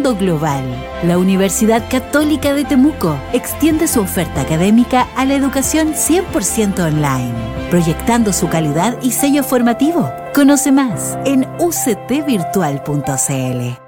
mundo global. La Universidad Católica de Temuco extiende su oferta académica a la educación 100% online, proyectando su calidad y sello formativo. Conoce más en uctvirtual.cl.